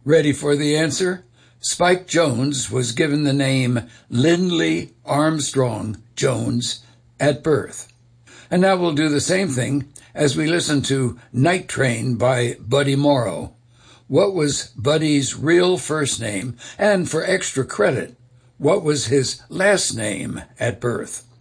Ready for the answer? Spike Jones was given the name Lindley Armstrong Jones at birth. And now we'll do the same thing as we listen to Night Train by Buddy Morrow. What was Buddy's real first name? And for extra credit, what was his last name at birth?